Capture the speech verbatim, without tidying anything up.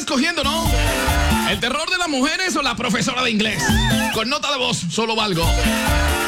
escogiendo, ¿no? ¿El terror de las mujeres o la profesora de inglés? Con nota de voz, solo valgo.